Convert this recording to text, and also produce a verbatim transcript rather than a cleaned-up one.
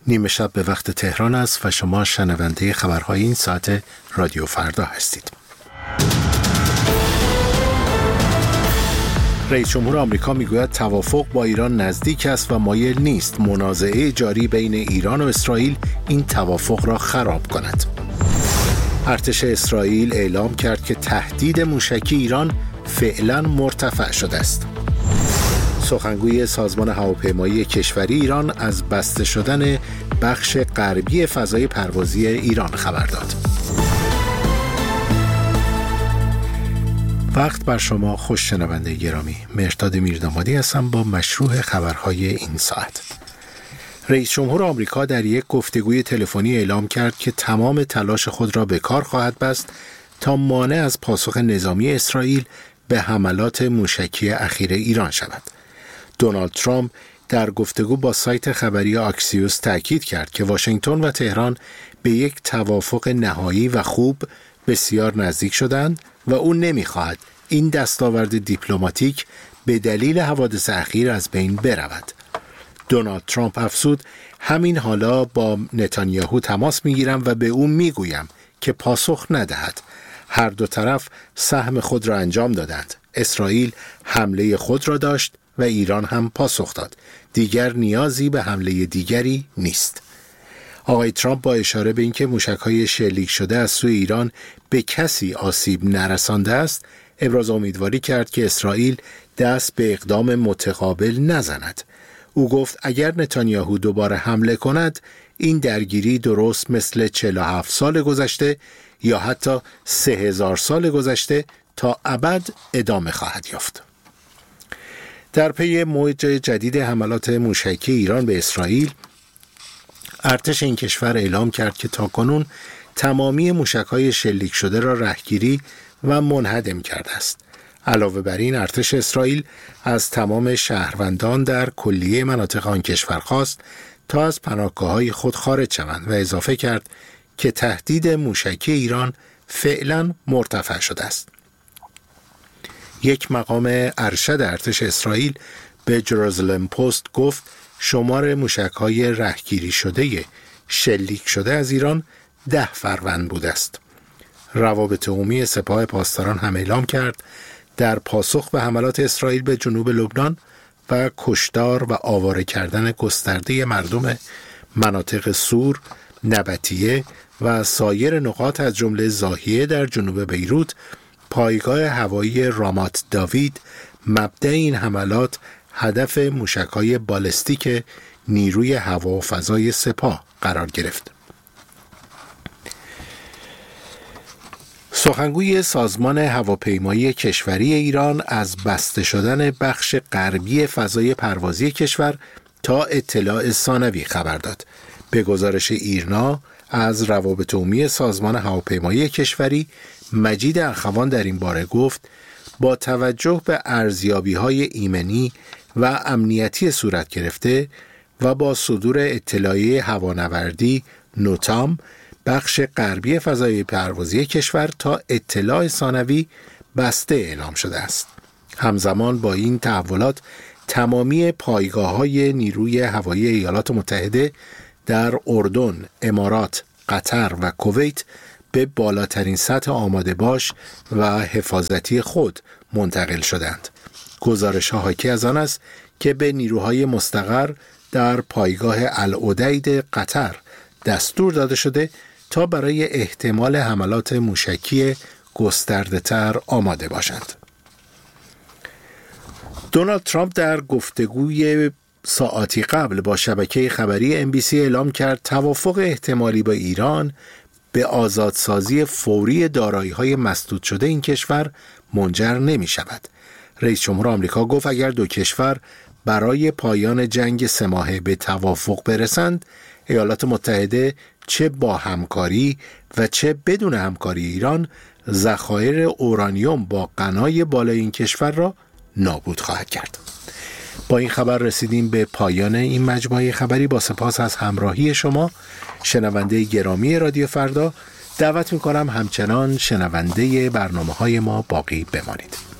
نیمه شب به وقت تهران است و شما شنونده خبرهای این ساعت رادیو فردا هستید. رئیس جمهور آمریکا میگوید توافق با ایران نزدیک است و مایل نیست منازعه جاری بین ایران و اسرائیل این توافق را خراب کند. ارتش اسرائیل اعلام کرد که تهدید موشکی ایران فعلا مرتفع شده است. سخنگوی سازمان هواپیمایی کشوری ایران از بسته شدن بخش غربی فضای پروازی ایران خبر داد. وقت بر شما خوش شنونده گرامی. مهرداد میردامادی هستم با مشروع خبرهای این ساعت. رئیس جمهور آمریکا در یک گفتگوی تلفنی اعلام کرد که تمام تلاش خود را به کار خواهد بست تا مانع از پاسخ نظامی اسرائیل به حملات موشکی اخیر ایران شود. دونالد ترامپ در گفتگو با سایت خبری آکسیوس تاکید کرد که واشنگتن و تهران به یک توافق نهایی و خوب بسیار نزدیک شدند و او نمی‌خواهد این دستاورد دیپلماتیک به دلیل حوادث اخیر از بین برود. دونالد ترامپ افزود همین حالا با نتانیاهو تماس می‌گیرم و به او می‌گویم که پاسخ ندهد. هر دو طرف سهم خود را انجام دادند. اسرائیل حمله خود را داشت و ایران هم پاسخ داد. دیگر نیازی به حمله دیگری نیست. آقای ترامپ با اشاره به اینکه موشک‌های شلیک شده از سوی ایران به کسی آسیب نرسانده است، ابراز امیدواری کرد که اسرائیل دست به اقدام متقابل نزند. او گفت اگر نتانیاهو دوباره حمله کند، این درگیری درست مثل چهل و هفت سال گذشته یا حتی سه هزار سال گذشته تا ابد ادامه خواهد یافت. در پی موج جدید حملات موشکی ایران به اسرائیل، ارتش این کشور اعلام کرد که تاکنون تمامی موشک‌های شلیک شده را رهگیری و منهدم کرده است. علاوه بر این ارتش اسرائیل از تمام شهروندان در کلیه مناطق آن کشور خواست تا از پناهگاه‌های خود خارج شوند و اضافه کرد که تهدید موشکی ایران فعلا مرتفع شده است. یک مقام ارشد ارتش اسرائیل به جروزالم پست گفت شمار موشک‌های رهگیری شده شلیک شده از ایران ده فروند بوده است. روابط عمومی سپاه پاسداران هم اعلام کرد در پاسخ به حملات اسرائیل به جنوب لبنان و کشتار و آواره کردن گسترده مردم مناطق سور، نبطیه و سایر نقاط از جمله زاهیه در جنوب بیروت، پایگاه هوایی رامات داوید مبدأ این حملات هدف موشک‌های بالستیک نیروی هوا و فضای سپاه قرار گرفت. سخنگوی سازمان هواپیمایی کشوری ایران از بسته شدن بخش غربی فضای پروازی کشور تا اطلاع ثانوی خبر داد. به گزارش ایرنا از روابط عمومی سازمان هواپیمایی کشوری، مجید اخوان در این باره گفت با توجه به ارزیابی‌های ایمنی و امنیتی صورت گرفته و با صدور اطلاعیه هوانوردی نوتام، بخش غربی فضای پروازی کشور تا اطلاع ثانوی بسته اعلام شده است. همزمان با این تحولات تمامی پایگاه‌های نیروی هوایی ایالات متحده در اردن، امارات، قطر و کویت به بالاترین سطح آماده باش و حفاظتی خود منتقل شدند. گزارش‌ها حاکی از آن است که به نیروهای مستقر در پایگاه العدید قطر دستور داده شده تا برای احتمال حملات موشکی گسترده‌تر آماده باشند. دونالد ترامپ در گفتگوی ساعتی قبل با شبکه خبری ام بی سی اعلام کرد توافق احتمالی با ایران به آزادسازی فوری دارایی‌های مسدود شده این کشور منجر نمی شود. رئیس جمهور آمریکا گفت اگر دو کشور برای پایان جنگ سه ماهه به توافق برسند، ایالات متحده چه با همکاری و چه بدون همکاری ایران ذخایر اورانیوم با غنای بالای این کشور را نابود خواهد کرد. با این خبر رسیدیم به پایان این مجموعه خبری. با سپاس از همراهی شما شنونده گرامی رادیو فردا، دعوت می‌کنم همچنان شنونده برنامه‌های ما باقی بمانید.